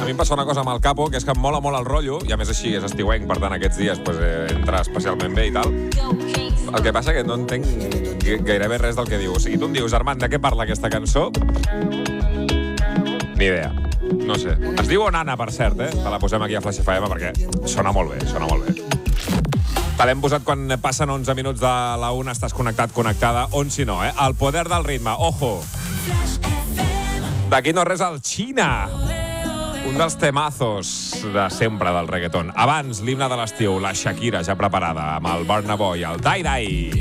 mi em passa una cosa amb el Capo, que és que em mola molt el rotllo, i a més així és estiuenc, per tant aquests dies entra especialment bé i tal. El que passa que no entenc gairebé res del que diu. O sigui, tu em dius, Armand, de què parla aquesta cançó? Ni idea. No sé. Es diu Onana, per cert, eh? Te la posem aquí a Flash FM perquè sona molt bé, sona molt bé. Te l'hem posat quan passen 11 minuts de la 1, estàs connectat, connectada, on si no, eh? El poder del ritme, ojo! D'aquí no res al Xina! Un dels temazos de sempre del reggaeton. Abans, l'himne de l'estiu, la Shakira ja preparada, amb el Burna Boy, el Die Die.